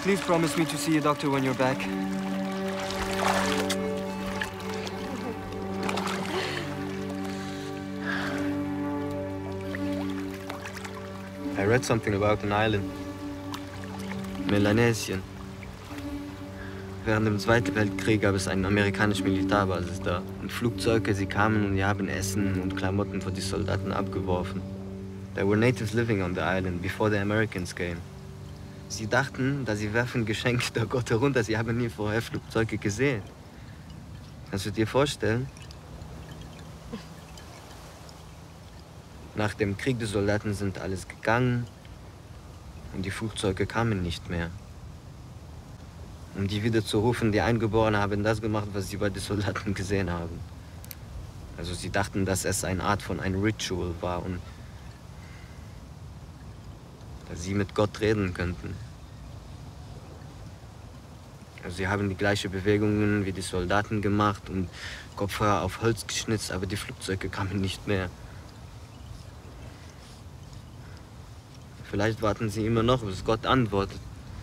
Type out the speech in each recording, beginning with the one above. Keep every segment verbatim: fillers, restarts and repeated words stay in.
Please promise me to see your doctor when you're back. I read something about an island. Melanesien. Während dem Zweiten Weltkrieg gab es eine amerikanische Militärbasis da. Und Flugzeuge, sie kamen und die haben Essen und Klamotten für die Soldaten abgeworfen. There were natives living on the island before the Americans came. Sie dachten, dass sie werfen Geschenke der Gott herunter. Sie haben nie vorher Flugzeuge gesehen. Kannst du dir vorstellen? Nach dem Krieg, die Soldaten sind alles gegangen und die Flugzeuge kamen nicht mehr. Um die wieder zu rufen, die Eingeborenen haben das gemacht, was sie bei den Soldaten gesehen haben. Also sie dachten, dass es eine Art von einem Ritual war und dass sie mit Gott reden könnten. Also sie haben die gleichen Bewegungen wie die Soldaten gemacht und Kopfhörer auf Holz geschnitzt, aber die Flugzeuge kamen nicht mehr. Vielleicht warten sie immer noch, bis Gott antwortet.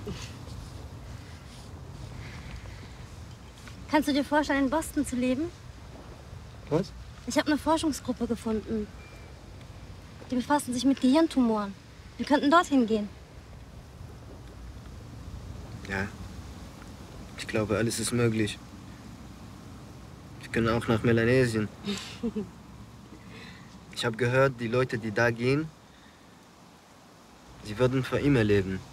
Kannst du dir vorstellen, in Boston zu leben? Was? Ich habe eine Forschungsgruppe gefunden. Die befassen sich mit Gehirntumoren. Wir könnten dorthin gehen. Ja. Ich glaube, alles ist möglich. Wir können auch nach Melanesien. Ich habe gehört, die Leute, die da gehen, sie würden für immer leben.